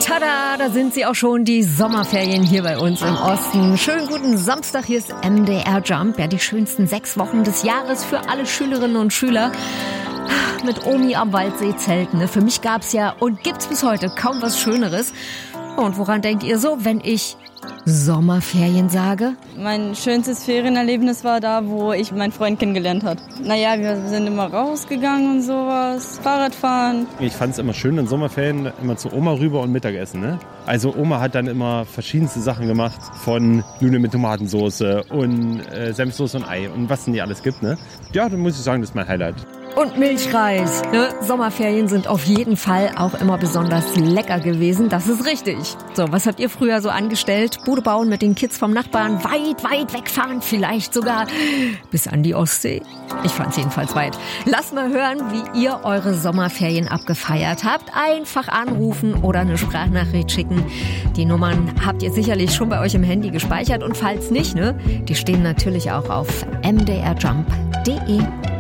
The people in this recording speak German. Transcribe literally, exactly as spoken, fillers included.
Tada, da sind sie auch schon, die Sommerferien hier bei uns im Osten. Schönen guten Samstag, hier ist M D R Jump. Ja, die schönsten sechs Wochen des Jahres für alle Schülerinnen und Schüler. Mit Omi am Waldsee zelten. Ne? Für mich gab's ja und gibt's bis heute kaum was Schöneres. Und woran denkt ihr so, wenn ich Sommerferien sage? Mein schönstes Ferienerlebnis war da, wo ich meinen Freund kennengelernt habe. Naja, wir sind immer rausgegangen und sowas, Fahrradfahren. Ich fand es immer schön in Sommerferien, immer zu Oma rüber und Mittagessen. Ne? Also Oma hat dann immer verschiedenste Sachen gemacht, von Nudeln mit Tomatensauce und äh, Senfsoße und Ei und was denn die alles gibt. Ne? Ja, dann muss ich sagen, das ist mein Highlight. Und Milchreis. Ne? Sommerferien sind auf jeden Fall auch immer besonders lecker gewesen. Das ist richtig. So, was habt ihr früher so angestellt? Bude bauen mit den Kids vom Nachbarn, weit, weit wegfahren, vielleicht sogar bis an die Ostsee. Ich fand's jedenfalls weit. Lasst mal hören, wie ihr eure Sommerferien abgefeiert habt. Einfach anrufen oder eine Sprachnachricht schicken. Die Nummern habt ihr sicherlich schon bei euch im Handy gespeichert und falls nicht, ne, die stehen natürlich auch auf m d r jump punkt d e.